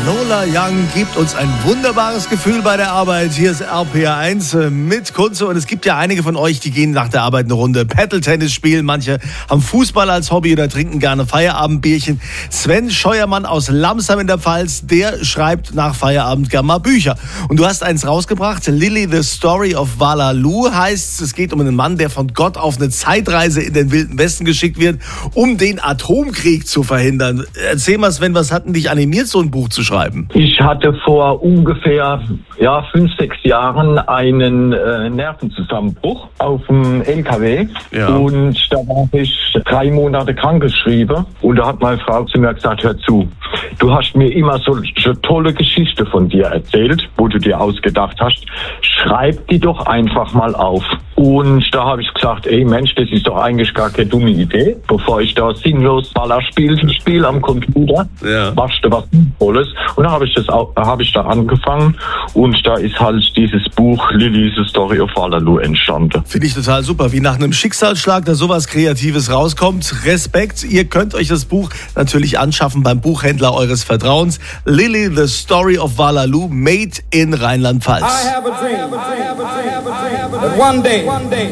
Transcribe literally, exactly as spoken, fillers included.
Lola Young gibt uns ein wunderbares Gefühl bei der Arbeit. Hier ist R P R eins mit Kunze. Und es gibt ja einige von euch, die gehen nach der Arbeit eine Runde Paddle-Tennis spielen. Manche haben Fußball als Hobby oder trinken gerne Feierabendbierchen. Sven Scheuermann aus Lamsheim in der Pfalz, der schreibt nach Feierabend gerne mal Bücher. Und du hast eins rausgebracht, Lily, the Story of Wallalu heißt. Es geht um einen Mann, der von Gott auf eine Zeitreise in den Wilden Westen geschickt wird, um den Atomkrieg zu verhindern. Erzähl mal, Sven, was hat denn dich animiert, so ein Buch zu schreiben? Ich hatte vor ungefähr ja, fünf, sechs Jahren einen äh, Nervenzusammenbruch auf dem L K W. Ja. Und da war ich drei Monate krankgeschrieben. Und da hat meine Frau zu mir gesagt, hör zu, du hast mir immer so eine tolle Geschichte von dir erzählt, wo du dir ausgedacht hast. Schreib die doch einfach mal auf. Und da habe ich gesagt, ey Mensch, das ist doch eigentlich gar keine dumme Idee. Bevor ich da sinnlos Ballerspielchen spiele am Computer, ja. machst du was Sinnvolles. Und da habe ich das auch, habe ich da angefangen. Und da ist halt dieses Buch Lily, the Story of Wallalu entstanden. Finde ich total super, wie nach einem Schicksalsschlag da sowas Kreatives rauskommt. Respekt, ihr könnt euch das Buch natürlich anschaffen beim Buchhändler eures Vertrauens. Lily, the Story of Wallalu, made in Rheinland-Pfalz. I have a dream. I have a dream. I have a dream. That one day, one day,